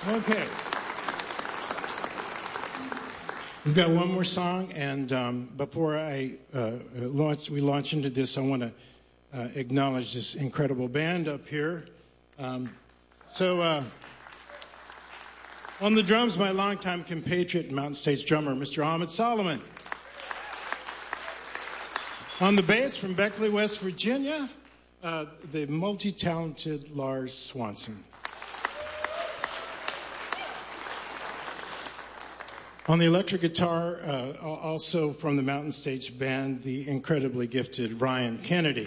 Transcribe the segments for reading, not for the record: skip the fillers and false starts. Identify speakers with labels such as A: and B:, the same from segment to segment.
A: Okay. We've got one more song, and before we launch into this, I want to acknowledge this incredible band up here. On the drums, my longtime compatriot and Mountain States drummer, Mr. Ahmed Solomon. On the bass from Beckley, West Virginia, the multi-talented Lars Swanson. On the electric guitar, also from the Mountain States Band, the incredibly gifted Ryan Kennedy.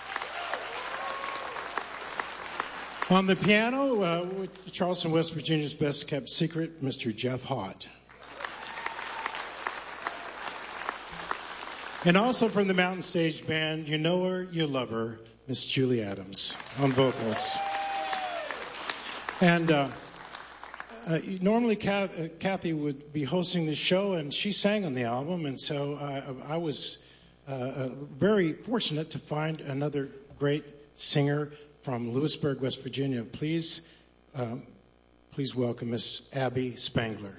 A: On the piano, Charleston, West Virginia's best-kept secret, Mr. Jeff Hott. And also from the Mountain Stage Band, you know her, you love her, Miss Julie Adams on vocals. And normally Kathy would be hosting the show, and she sang on the album, and so I was very fortunate to find another great singer from Lewisburg, West Virginia. Please welcome Miss Abby Spangler.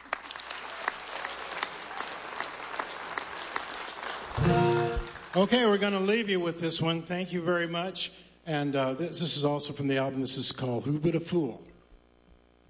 A: Okay, we're going to leave you with this one. Thank you very much. And this is also from the album. This is called Who But a Fool?